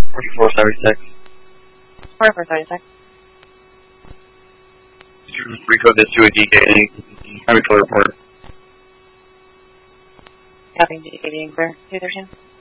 4436. 4436. Recode this to a DKD. Have a clear report. Copy DKD and clear. 213.